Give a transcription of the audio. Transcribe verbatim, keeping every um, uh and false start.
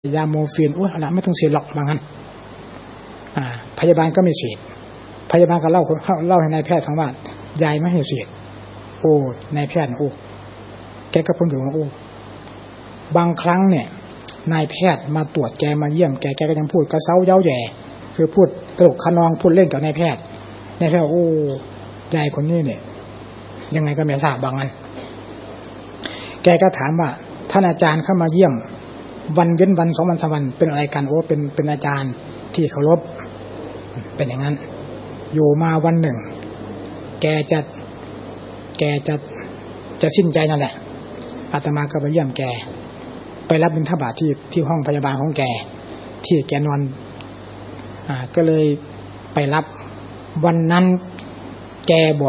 ยาโมฟีนอุ้ยอะไรไม่ต้องฉีดหรอกบางอันอ่าพยาบาลก็ไม่ฉีดพยาบาลก็เล่าเล่าให้นายแพทย์ฟังว่ายายไม่ให้ฉีดโอ้นายแพทย์โอ้แกก็พ้นถึงว่าโอ้บางครั้งเนี่ยนายแพทย์มาตรวจแกมาเยี่ยมแกแกก็ยังพูดกระเซ้าเย้าแย่คือพูดตลกขนองพูดเล่นกับนายแพทย์นายแพทย์โอ้ยายคนนี้เนี่ยยังไงก็ไม่ทราบบางอันแกก็ถามว่าท่านอาจารย์เข้ามาเยี่ยมวันเว้นวันสองวันสามวันเป็นอะไรกันโอ้เป็นเป็นอาจารย์ที่เคารพเป็นอย่างนั้นอยู่มาวันหนึ่งแกจะแกจะจะสิ้นใจนั่นแหละอาตมาก็ไปเยี่ยมแกไปรับบิณฑบาตที่ที่ห้องพยาบาลของแกที่แกนอนอ่าก็เลยไปรับวันนั้นแกบอก